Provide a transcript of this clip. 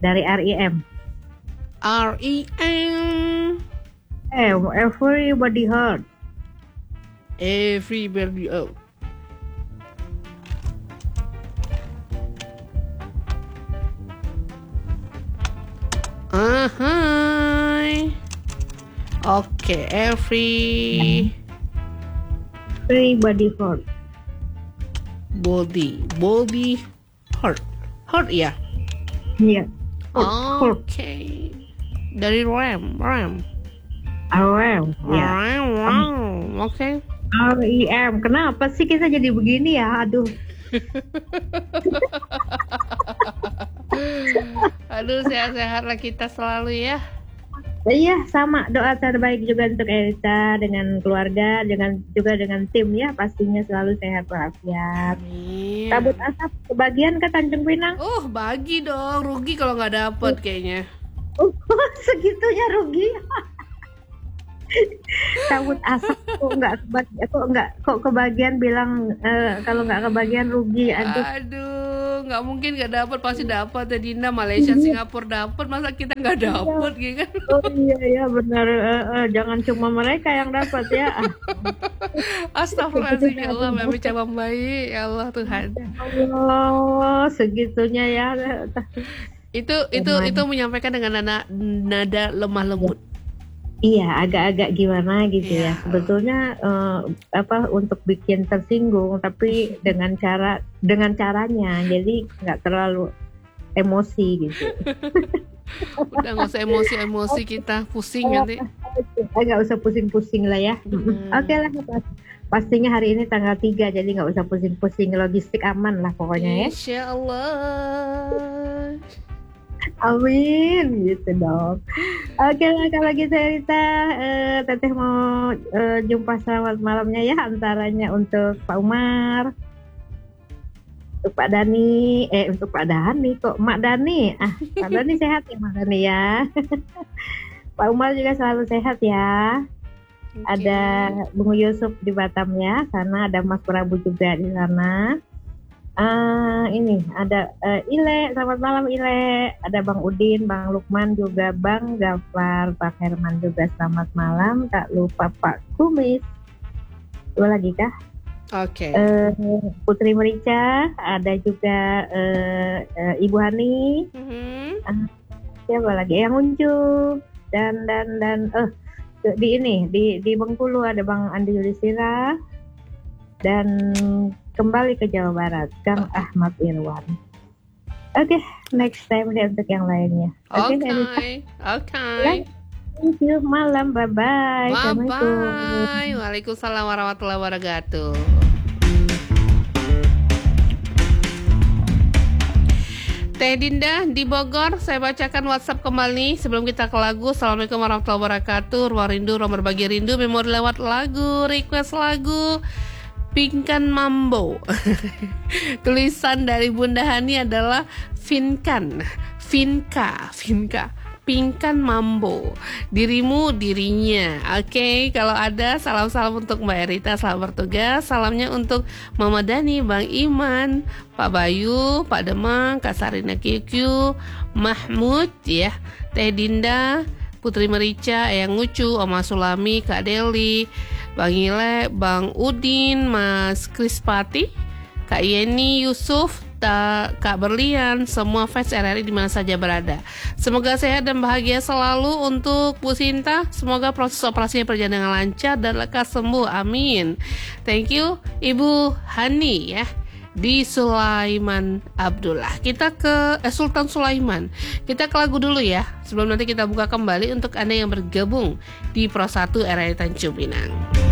dari REM. REM. Everybody hurt. Everybody. Oh. Hai. Oke, Everybody hurt. Body hurt ya. Iya. Oke. Dari RAM. REM. Ya. Oke. REM. Kenapa sih kita jadi begini ya? Aduh. Aduh, sehat-sehatlah kita selalu ya. Iya, sama doa terbaik juga untuk Erita dengan keluarga, juga dengan tim ya, pastinya selalu sehat walafiat. Amin. Kabut asap kebagian ke Tanjung Pinang? Bagi dong, rugi kalau nggak dapet kayaknya. Segitunya rugi. Kabut asap kok kebagian bilang kalau nggak kebagian rugi. Aduh, nggak mungkin nggak dapet, pasti dapet ya Dinda. Malaysia, Singapura dapet, masa kita nggak dapet gitu kan? Oh iya benar, jangan cuma mereka yang dapat ya. Astagfirullahaladzim ya Allah, Mami coba baik ya Allah Tuhan. Allah, segitunya ya. Itu menyampaikan dengan nada lemah lembut. Iya, agak-agak gimana gitu ya. Sebetulnya untuk bikin tersinggung, tapi dengan caranya, jadi nggak terlalu emosi gitu. Udah nggak usah emosi kita, pusing nanti. Nggak usah pusing-pusing lah ya. Oke lah, pastinya hari ini tanggal 3, jadi nggak usah pusing-pusing, logistik aman lah pokoknya ya. Insya Allah. Amin, gitu dong. Oke lah kalau gitu Rita, Teteh mau jumpa selamat malamnya ya, antaranya untuk Pak Umar, untuk Pak Dani, untuk Pak Dani kok Mak Dani, Pak Dani sehat ya Mak Dani ya. Pak Umar juga selalu sehat ya. Okay. Ada Bung Yusuf di Batam ya, sana ada Mas Prabu juga di sana. Ini ada Ile, selamat malam Ile, ada Bang Udin, Bang Lukman juga, Bang Gafar, Pak Herman juga selamat malam, tak lupa Pak Kumis. Dua lagi kah? Oke. Putri Merica, ada juga Ibu Hani, siapa lagi yang muncul dan di Bengkulu ada Bang Andi Yulisira dan kembali ke Jawa Barat, Kang Ahmad Irwan. Oke, next time deh untuk yang lainnya. Oke. Thank you, malam, bye-bye. Bye-bye. Waalaikumsalam warahmatullahi wabarakatuh. Teh Dinda di Bogor, saya bacakan WhatsApp kembali sebelum kita ke lagu. Assalamualaikum warahmatullahi wabarakatuh. Ruang rindu, ruang berbagi rindu, memori lewat lagu, request lagu. Pingkan Mambo. Tulisan dari Bunda Hani adalah Finka. Pingkan Mambo. Dirimu dirinya. Oke, kalau ada salam-salam untuk Mbak Erita, selamat bertugas. Salamnya untuk Mama Dani, Bang Iman, Pak Bayu, Pak Demang, Kak Sarina QQ, Mahmud ya, Teh Dinda, Putri Merica, Eyang Ngucu, Oma Sulami, Kak Deli, Bang Ile, Bang Udin, Mas Krispati, Kak Yeni, Yusuf, Kak Berlian, semua fans RRI di mana saja berada. Semoga sehat dan bahagia selalu untuk Bu Sinta. Semoga proses operasinya berjalan dengan lancar dan lekas sembuh. Amin. Thank you Ibu Hani ya. Di Sulaiman Abdullah. Kita ke Sultan Sulaiman. Kita ke lagu dulu ya, sebelum nanti kita buka kembali untuk Anda yang bergabung di Pro 1 RRI Tanjung Pinang.